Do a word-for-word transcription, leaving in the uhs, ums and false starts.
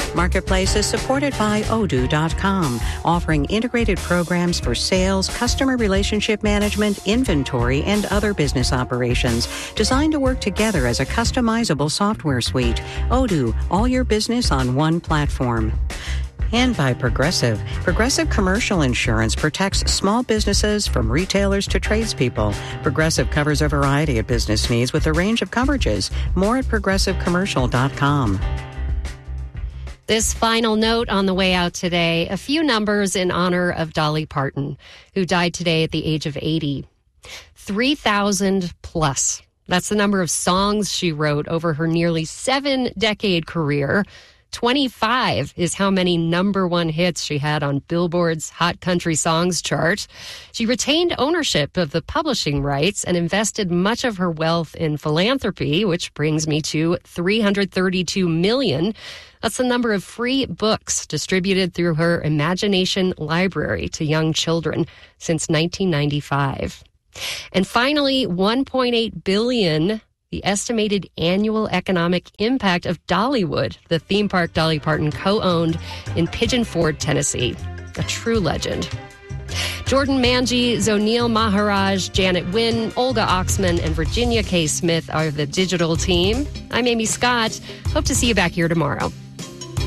Marketplace is supported by Odoo dot com, offering integrated programs for sales, customer relationship management, inventory, and other business operations, designed to work together as a customizable software suite. Odoo, all your business on one platform. And by Progressive. Progressive Commercial Insurance protects small businesses from retailers to tradespeople. Progressive covers a variety of business needs with a range of coverages. More at progressive commercial dot com. This final note on the way out today, a few numbers in honor of Dolly Parton, who died today at the age of eighty. three thousand plus. That's the number of songs she wrote over her nearly seven-decade career. twenty-five is how many number one hits she had on Billboard's Hot Country Songs chart. She retained ownership of the publishing rights and invested much of her wealth in philanthropy, which brings me to three hundred thirty-two million dollars. That's the number of free books distributed through her Imagination Library to young children since nineteen ninety-five. And finally, one point eight billion dollars, the estimated annual economic impact of Dollywood, the theme park Dolly Parton co-owned in Pigeon Forge, Tennessee. A true legend. Jordan Manji, Zonil Maharaj, Janet Wynn, Olga Oxman, and Virginia K. Smith are the digital team. I'm Amy Scott. Hope to see you back here tomorrow.